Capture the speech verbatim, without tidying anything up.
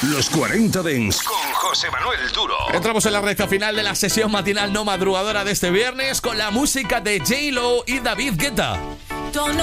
Los cuarenta Dents con José Manuel Duro. Entramos en la recta final de la sesión matinal no madrugadora de este viernes con la música de J-Lo y David Guetta.